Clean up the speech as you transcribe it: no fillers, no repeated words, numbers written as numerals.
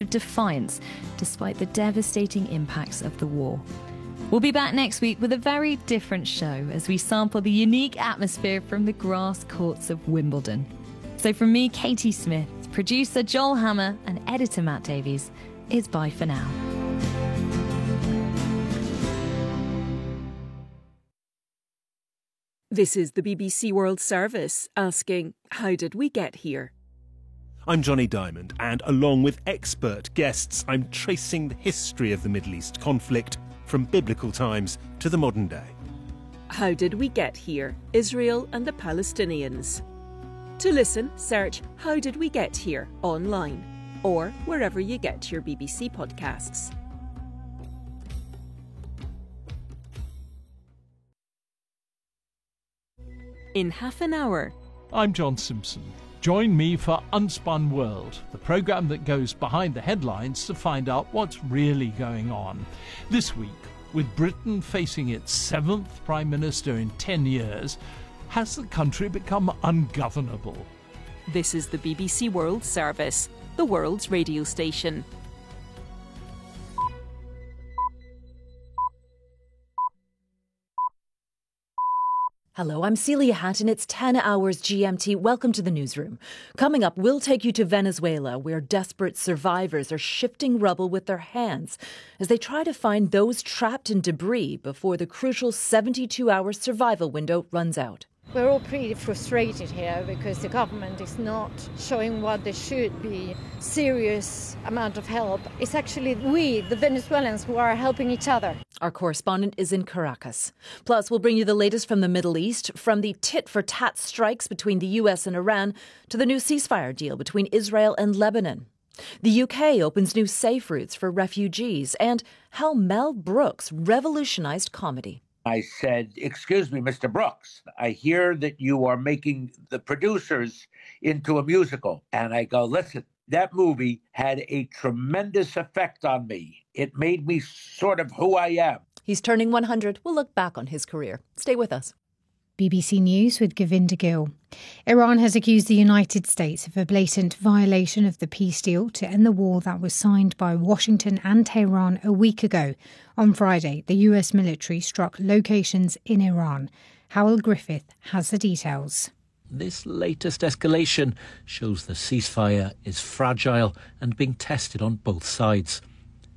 of defiance despite the devastating impacts of the war. We'll be back next week with a very different show as we sample the unique atmosphere from the grass courts of Wimbledon. So from me, Katie Smith, producer Joel Hammer and editor Matt Davies, it's bye for now. This is the BBC World Service asking, how did we get here? I'm Johnny Diamond, and along with expert guests, I'm tracing the history of the Middle East conflict from biblical times to the modern day. How did we get here? Israel and the Palestinians. To listen, search How Did We Get Here online or wherever you get your BBC podcasts. In half an hour. I'm John Simpson. Join me for Unspun World, the programme that goes behind the headlines to find out what's really going on. This week, with Britain facing its 7th Prime Minister in 10 years, has the country become ungovernable? This is the BBC World Service, the world's radio station. Hello, I'm Celia Hatton. It's 10 hours GMT. Welcome to the newsroom. Coming up, we'll take you to Venezuela, where desperate survivors are shifting rubble with their hands as they try to find those trapped in debris before the crucial 72-hour survival window runs out. We're all pretty frustrated here because the government is not showing what there should be. Serious amount of help. It's actually we, the Venezuelans, who are helping each other. Our correspondent is in Caracas. Plus, we'll bring you the latest from the Middle East, from the tit-for-tat strikes between the US and Iran to the new ceasefire deal between Israel and Lebanon. The UK opens new safe routes for refugees, and how Mel Brooks revolutionized comedy. I said, "Excuse me, Mr. Brooks, I hear that you are making the producers into a musical." And I go, "Listen, that movie had a tremendous effect on me. It made me sort of who I am." He's turning 100. We'll look back on his career. Stay with us. BBC News with Govinda Gill. Iran has accused the United States of a blatant violation of the peace deal to end the war that was signed by Washington and Tehran a week ago. On Friday, the US military struck locations in Iran. Howell Griffith has the details. This latest escalation shows the ceasefire is fragile and being tested on both sides.